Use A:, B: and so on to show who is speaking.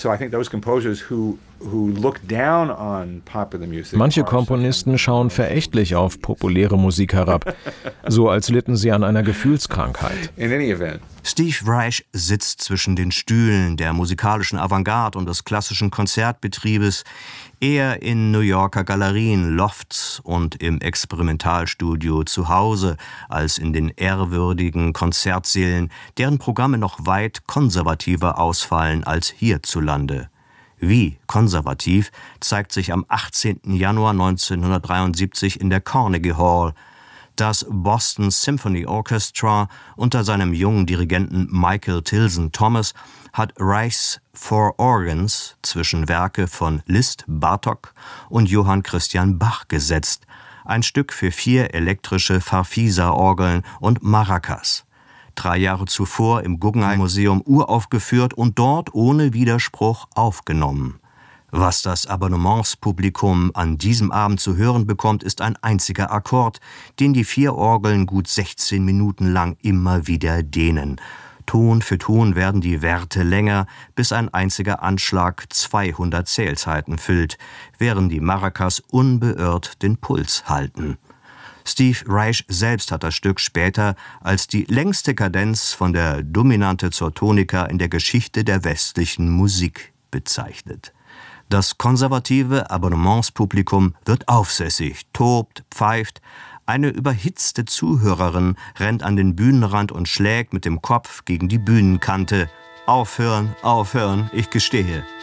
A: Manche Komponisten schauen verächtlich auf populäre Musik herab, so als litten sie an einer Gefühlskrankheit.
B: Steve Reich sitzt zwischen den Stühlen der musikalischen Avantgarde und des klassischen Konzertbetriebes, eher in New Yorker Galerien, Lofts und im Experimentalstudio zu Hause, als in den ehrwürdigen Konzertsälen, deren Programme noch weit konservativer ausfallen als hierzulande. Wie konservativ zeigt sich am 18. Januar 1973 in der Carnegie Hall. Das Boston Symphony Orchestra unter seinem jungen Dirigenten Michael Tilson Thomas hat Reichs Four Organs zwischen Werke von Liszt, Bartók und Johann Christian Bach gesetzt. Ein Stück für 4 elektrische Farfisa-Orgeln und Maracas. 3 Jahre zuvor im Guggenheim Museum uraufgeführt und dort ohne Widerspruch aufgenommen. Was das Abonnementspublikum an diesem Abend zu hören bekommt, ist ein einziger Akkord, den die 4 Orgeln gut 16 Minuten lang immer wieder dehnen. Ton für Ton werden die Werte länger, bis ein einziger Anschlag 200 Zählzeiten füllt, während die Maracas unbeirrt den Puls halten. Steve Reich selbst hat das Stück später als die längste Kadenz von der Dominante zur Tonika in der Geschichte der westlichen Musik bezeichnet. Das konservative Abonnementspublikum wird aufsässig, tobt, pfeift. Eine überhitzte Zuhörerin rennt an den Bühnenrand und schlägt mit dem Kopf gegen die Bühnenkante. Aufhören, aufhören, ich gestehe.